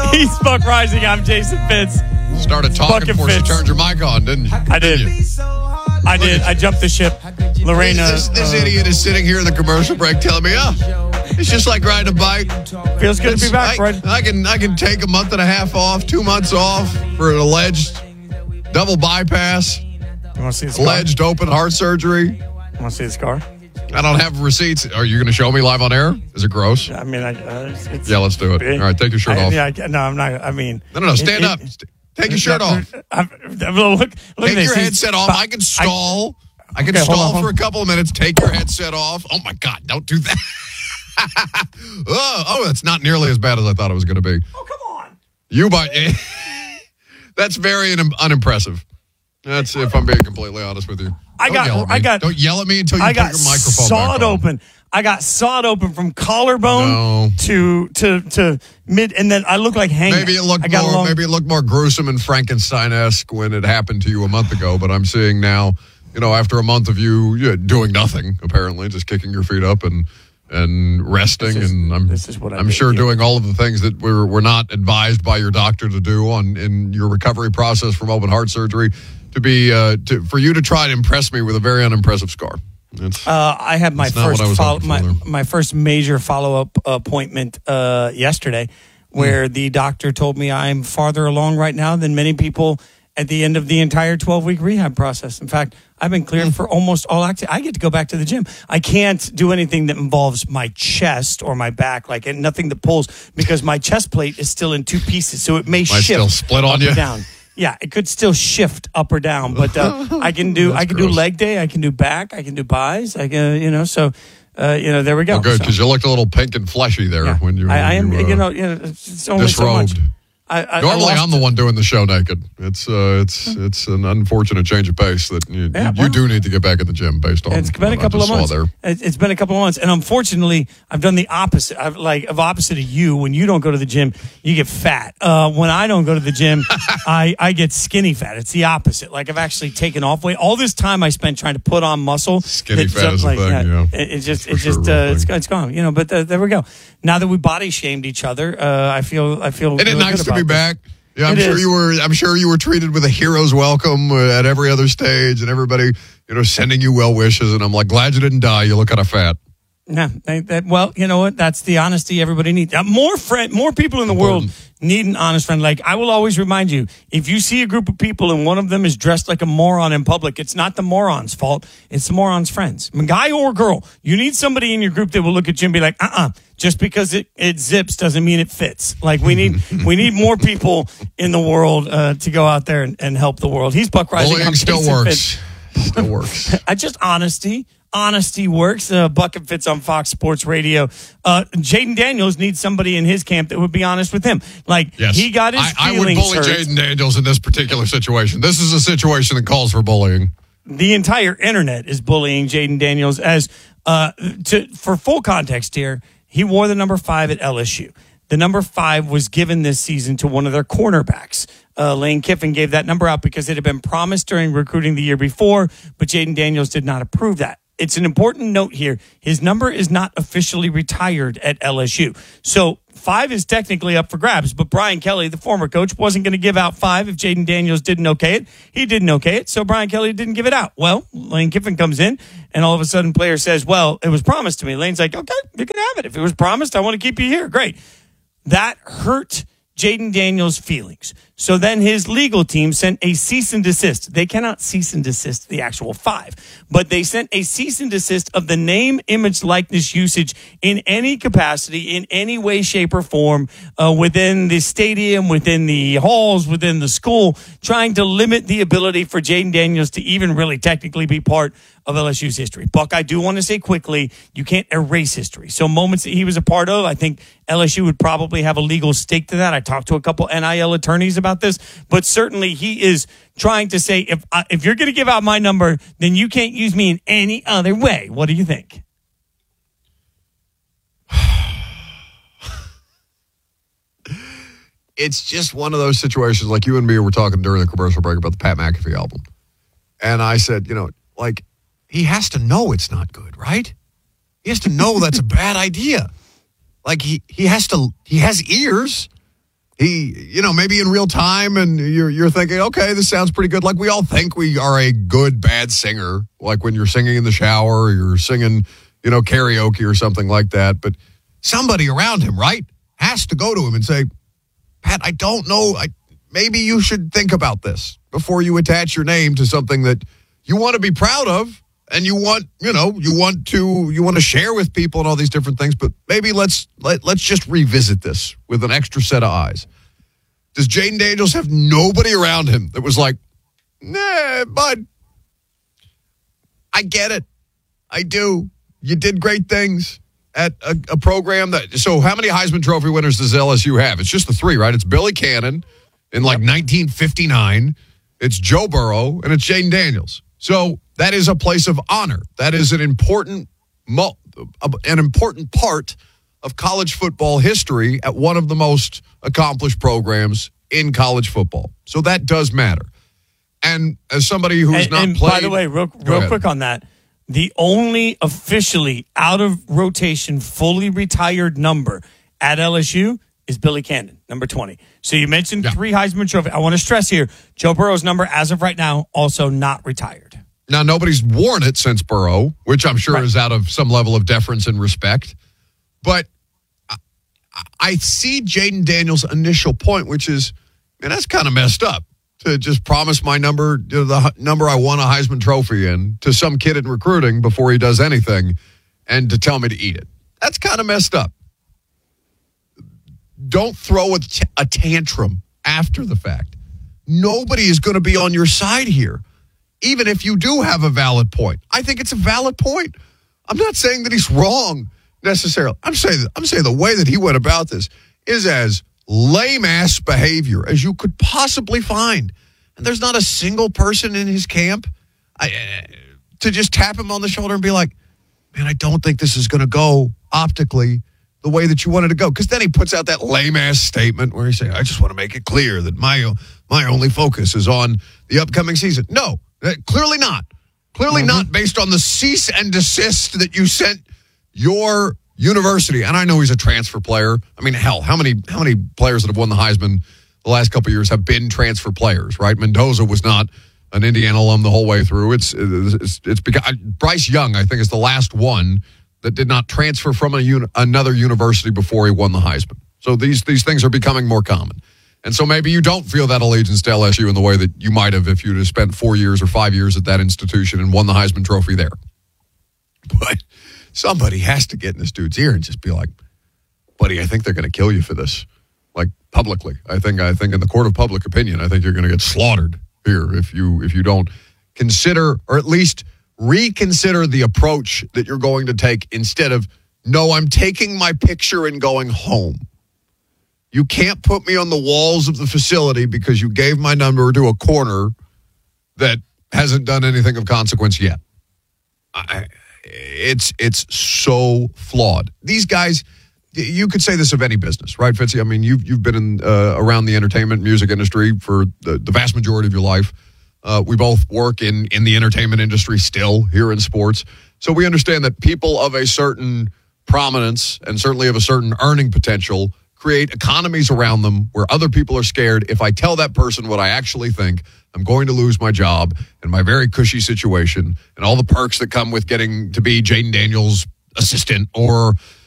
He's Buck Rising. I'm Jason Fitz. Started talking before she turned your mic on, didn't you? I did. I did. I jumped the ship. Lorena. This idiot is sitting here in the commercial break telling me, it's just like riding a bike. Feels good to be back, Fred. I can take a month and a half off, 2 months off for an alleged double bypass, You want to see the scar? alleged open heart surgery. Want to see the scar? I don't have receipts. Are you going to show me live on air? Is it gross? I mean, it's Yeah, let's do it. All right, take your shirt off. No, I'm not. I mean, No, stand up. Take your shirt off. Look Take at your this. headset off. I can stall. I can Okay, hold stall on. for a couple of minutes. Take your headset off. Oh, my God. Don't do that. That's not nearly as bad as I thought it was going to be. Oh, come on. That's very unimpressive. That's if I'm being completely honest with you. Don't yell at me until you put your microphone sawed back on. open. I got sawed open from collarbone to mid, and then I look like hanging. Maybe it looked more gruesome and Frankenstein-esque when it happened to you a month ago. But I'm seeing now, after a month of you doing nothing, apparently just kicking your feet up and resting, I'm sure doing all of the things that we're not advised by your doctor to do in your recovery process from open heart surgery. For you to try to impress me with a very unimpressive scar. I had my first major follow-up appointment yesterday, where the doctor told me I'm farther along right now than many people at the end of the entire 12-week rehab process. In fact, I've been cleared for almost all activity. I get to go back to the gym. I can't do anything that involves my chest or my back, and nothing that pulls, because my chest plate is still in two pieces, so it may shift still split on up you or down. Yeah, it could still shift up or down, but I can do leg day, I can do back, I can do buys, I can there we go. Oh, good, because you looked a little pink and fleshy there when you. It's only disrobed. so much. Normally, I'm the one doing the show naked. It's an unfortunate change of pace that you do need to get back in the gym based on. It's been a couple of months. It's been a couple of months, and unfortunately, I've done the opposite. Opposite of you. When you don't go to the gym, you get fat. When I don't go to the gym, I get skinny fat. It's the opposite. I've actually taken off weight. All this time I spent trying to put on muscle. Skinny fat is a thing. It's gone. But there we go. Now that we body shamed each other, I feel. Isn't it nice to be back? Yeah, I'm sure you were treated with a hero's welcome at every other stage, and everybody, sending you well wishes. And I'm glad you didn't die. You look kind of fat. Yeah. Well, you know what? That's the honesty everybody needs. More people in the world need an honest friend. I will always remind you, if you see a group of people and one of them is dressed like a moron in public, it's not the moron's fault. It's the moron's friends. Guy or girl, you need somebody in your group that will look at you and be like, just because it zips doesn't mean it fits. We need more people in the world to go out there and help the world. He's Buck Rising. Bullying still works. Still works. Just honesty. Honesty works. Buck and Fitz on Fox Sports Radio. Jaden Daniels needs somebody in his camp that would be honest with him. Yes. He got his I would feelings bully hurt. Jaden Daniels in this particular situation. This is a situation that calls for bullying. The entire internet is bullying Jaden Daniels. For full context here, he wore the number 5 at LSU. The number 5 was given this season to one of their cornerbacks. Lane Kiffin gave that number out because it had been promised during recruiting the year before, but Jaden Daniels did not approve that. It's an important note here. His number is not officially retired at LSU. So 5 is technically up for grabs, but Brian Kelly, the former coach, wasn't going to give out 5 if Jaden Daniels didn't okay it. He didn't okay it, so Brian Kelly didn't give it out. Well, Lane Kiffin comes in, and all of a sudden player says, well, it was promised to me. Lane's like, okay, you can have it. If it was promised, I want to keep you here. Great. That hurt Jaden Daniels' feelings. So then his legal team sent a cease and desist. They cannot cease and desist the actual 5, but they sent a cease and desist of the name, image, likeness usage in any capacity, in any way, shape, or form, within the stadium, within the halls, within the school, trying to limit the ability for Jaden Daniels to even really technically be part of LSU's history. Buck, I do want to say quickly, you can't erase history. So moments that he was a part of, I think LSU would probably have a legal stake to that. I talked to a couple NIL attorneys about this, but certainly he is trying to say, if you're going to give out my number, then you can't use me in any other way. What do you think? It's just one of those situations like you and me were talking during the commercial break about the Pat McAfee album. And I said, he has to know it's not good, right? He has to know that's a bad idea. He has ears. maybe in real time, and you're thinking, okay, this sounds pretty good. Like we all think we are a good, bad singer, like when you're singing in the shower, or you're singing, karaoke or something like that. But somebody around him, right, has to go to him and say, Pat, I don't know. Maybe you should think about this before you attach your name to something that you want to be proud of, and you want to share with people and all these different things. But maybe let's just revisit this with an extra set of eyes. Does Jayden Daniels have nobody around him that was like, nah, bud, I get it. I do. You did great things at a program that. So how many Heisman Trophy winners does LSU have? It's just the 3, right? It's Billy Cannon in 1959. It's Joe Burrow, and it's Jayden Daniels. So that is a place of honor. That is an important part of college football history at one of the most accomplished programs in college football. So that does matter. And as somebody who has not played... By the way, real quick on that, the only officially out of rotation, fully retired number at LSU is Billy Cannon, number 20. So you mentioned 3 Heisman Trophy. I want to stress here, Joe Burrow's number, as of right now, also not retired. Now, nobody's worn it since Burrow, which I'm sure is out of some level of deference and respect. But I see Jayden Daniels' initial point, which is, man, that's kind of messed up to just promise my number, the number I won a Heisman Trophy in, to some kid in recruiting before he does anything, and to tell me to eat it. That's kind of messed up. Don't throw a tantrum after the fact. Nobody is going to be on your side here, even if you do have a valid point. I think it's a valid point. I'm not saying that he's wrong necessarily. I'm saying the way that he went about this is as lame-ass behavior as you could possibly find. And there's not a single person in his camp to just tap him on the shoulder and be like, man, I don't think this is going to go optically the way that you wanted to go. Because then he puts out that lame-ass statement where he says, I just want to make it clear that my only focus is on the upcoming season. No, clearly not. Clearly not based on the cease and desist that you sent your university. And I know he's a transfer player. I mean, hell, how many players that have won the Heisman the last couple of years have been transfer players, right? Mendoza was not an Indiana alum the whole way through. It's because Bryce Young, I think, is the last one that did not transfer from another university before he won the Heisman. So these things are becoming more common. And so maybe you don't feel that allegiance to LSU in the way that you might have if you'd have spent 4 years or 5 years at that institution and won the Heisman Trophy there. But somebody has to get in this dude's ear and just be like, buddy, I think they're going to kill you for this. Like, publicly. I think in the court of public opinion, I think you're going to get slaughtered here if you don't consider, or at least reconsider the approach that you're going to take instead of, no, I'm taking my picture and going home. You can't put me on the walls of the facility because you gave my number to a corner that hasn't done anything of consequence yet. It's so flawed. These guys, you could say this of any business, right, Fitzy? I mean, you've been around the entertainment music industry for the vast majority of your life. We both work in the entertainment industry still here in sports. So we understand that people of a certain prominence and certainly of a certain earning potential create economies around them where other people are scared. If I tell that person what I actually think, I'm going to lose my job and my very cushy situation and all the perks that come with getting to be Jayden Daniels' assistant or